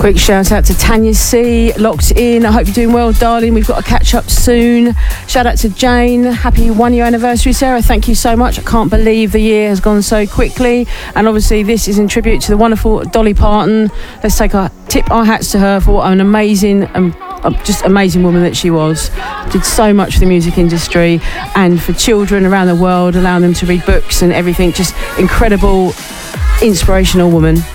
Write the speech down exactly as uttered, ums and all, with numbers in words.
Quick shout out to Tanya C, locked in. I hope you're doing well, darling. We've got to catch up soon. Shout out to Jane. Happy one year anniversary, Sarah. Thank you so much. I can't believe the year has gone so quickly. And obviously this is in tribute to the wonderful Dolly Parton. Let's take our tip our hats to her for what an amazing and um, just amazing woman that she was. Did so much for the music industry and for children around the world, allowing them to read books and everything. Just incredible, inspirational woman.